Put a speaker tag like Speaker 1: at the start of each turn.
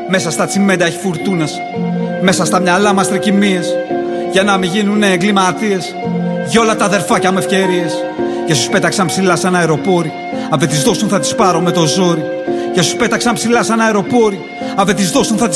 Speaker 1: Μέσα στα τσιμέντα έχει φουρτούνας, μέσα στα μυαλά μας τρικυμίες, για να μην γίνουνε εγκληματίες. Για όλα τα αδερφάκια με ευκαιρίες. Για όσους πέταξαν ψηλά σαν αεροπόροι, αν δεν τις δώσουν θα τις πάρω με το ζόρι. Για όσους πέταξαν ψηλά σαν αεροπόροι, αν δεν τις δώσουν θα τις